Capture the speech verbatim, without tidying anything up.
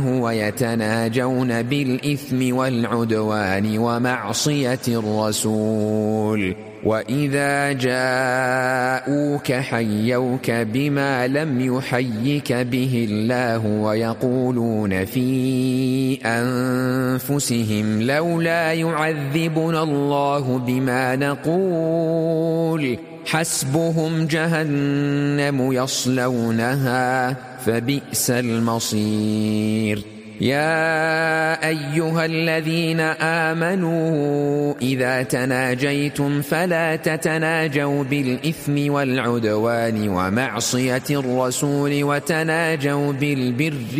ويتناجون بالإثم والعدوان ومعصية الرسول وإذا جاءوك حيوك بما لم يحيك به الله ويقولون في أنفسهم لولا يعذبنا الله بما نقول حسبهم جهنم يصلونها فبئس المصير. يا أيها الذين آمنوا إذا تناجيتم فلا تتناجوا بالإثم والعدوان ومعصية الرسول وتناجوا بالبر